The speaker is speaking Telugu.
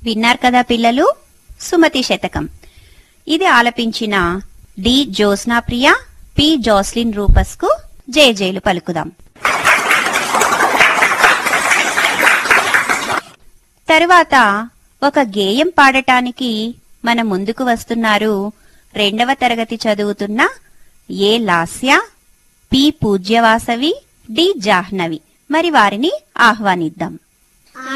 విన్నారు కదా పిల్లలు, సుమతి శతకం. ఇది ఆలపించిన డి జ్యోత్స్నా ప్రియ, పి జోస్లిన్ రూపస్ కు జయజయలు పలుకుదాం. తరువాత ఒక గేయం పాడటానికి మన ముందుకు వస్తున్నారు 2వ తరగతి చదువుతున్న ఏ లాస్య, పి పూజ్యవాసవి, డి జాహ్నవి. మరి వారిని ఆహ్వానిద్దాం.